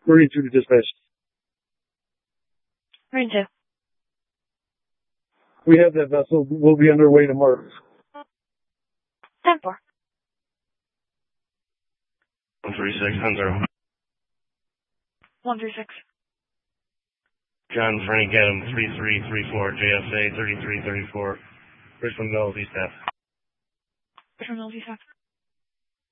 Marine 2 to dispatch. Marine 2. We have that vessel. We'll be underway to Mars. 10-4. 136, 136. John Frank Adam 3334, JFA 3334, Richmond Mills, East Ave. Richmond Mills, East Ave.